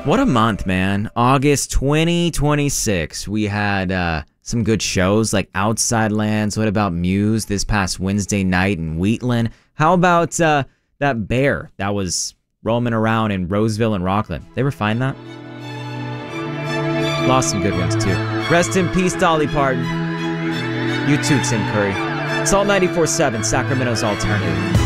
What a month, man. August 2026. We had some good shows like Outside Lands. What about Muse this past Wednesday night in Wheatland? How about that bear that was roaming around in Roseville and Rockland? They ever find that? Lost some good ones too. Rest in peace, Dolly Parton. You too, Tim Curry. Salt 94.7, Sacramento's alternative.